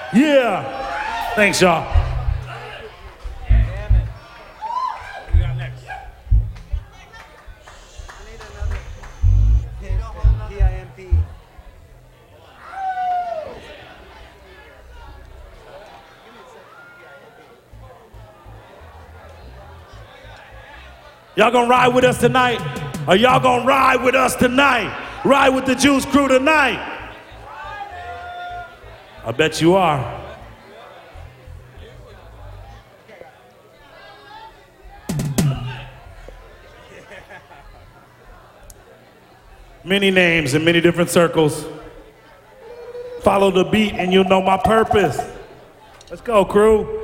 Yeah. Thanks, y'all. Y'all gonna ride with us tonight? Or y'all gonna ride with us tonight? Ride with the Juice Crew tonight? I bet you are. Many names in many different circles. Follow the beat and you'll know my purpose. Let's go, crew.